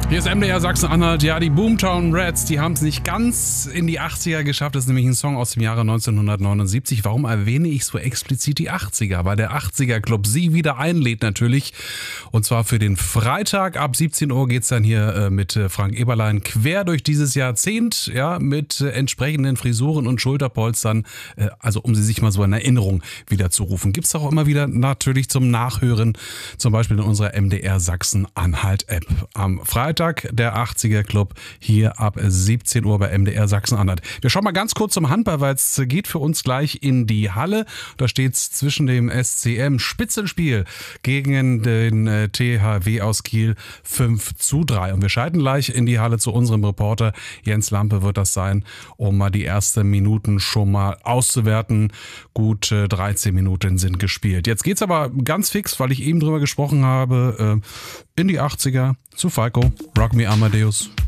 Hier ist MDR Sachsen-Anhalt. Ja, die Boomtown Rats, die haben es nicht ganz in die 80er geschafft. Das ist nämlich ein Song aus dem Jahre 1979. Warum erwähne ich so explizit die 80er? Weil der 80er Club sie wieder einlädt natürlich. Und zwar für den Freitag ab 17 Uhr geht's dann hier mit Frank Eberlein quer durch dieses Jahrzehnt, ja, mit entsprechenden Frisuren und Schulterpolstern. Also um sie sich mal so in Erinnerung wieder zu rufen. Gibt's auch immer wieder natürlich zum Nachhören, zum Beispiel in unserer MDR Sachsen-Anhalt-App. Am Freitag der 80er Club hier ab 17 Uhr bei MDR Sachsen-Anhalt. Wir schauen mal ganz kurz zum Handball, weil es geht für uns gleich in die Halle. Da steht es zwischen dem SCM Spitzenspiel gegen den THW aus Kiel 5:3. Und wir schalten gleich in die Halle zu unserem Reporter Jens Lampe wird das sein, um mal die ersten Minuten schon mal auszuwerten. Gut 13 Minuten sind gespielt. Jetzt geht's aber ganz fix, weil ich eben drüber gesprochen habe, in die 80er zu Falco. Rock Me Amadeus.